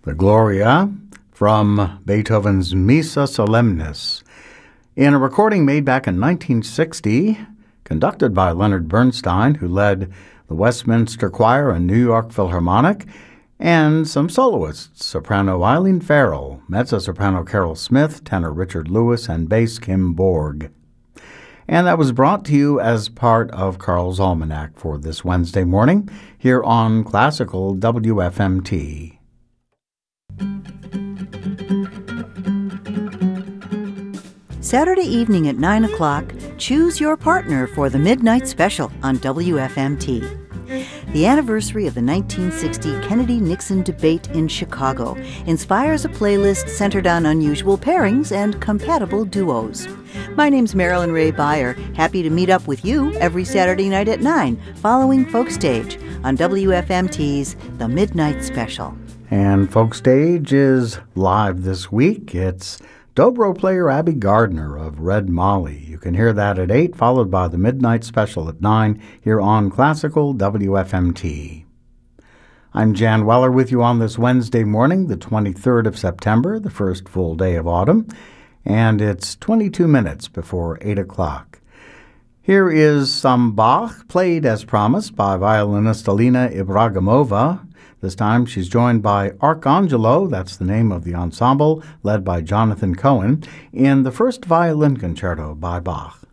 the Gloria from Beethoven's Missa Solemnis, in a recording made back in 1960, conducted by Leonard Bernstein, who led the Westminster Choir and New York Philharmonic, and some soloists, soprano Eileen Farrell, mezzo-soprano Carol Smith, tenor Richard Lewis, and bass Kim Borg. And that was brought to you as part of Carl's Almanac for this Wednesday morning here on Classical WFMT. Saturday evening at 9 o'clock, choose your partner for the Midnight Special on WFMT. The anniversary of the 1960 Kennedy-Nixon debate in Chicago inspires a playlist centered on unusual pairings and compatible duos. My name's Marilyn Ray Beyer, happy to meet up with you every Saturday night at 9, following Folk Stage on WFMT's The Midnight Special. And Folk Stage is live this week. It's Dobro player Abby Gardner of Red Molly. You can hear that at 8, followed by the Midnight Special at 9 here on Classical WFMT. I'm Jan Weller with you on this Wednesday morning, the 23rd of September, the first full day of autumn, and it's 22 minutes before 8 o'clock. Here is some Bach, played as promised by violinist Alina Ibragimova. This time she's joined by Arcangelo, that's the name of the ensemble, led by Jonathan Cohen, in the first violin concerto by Bach.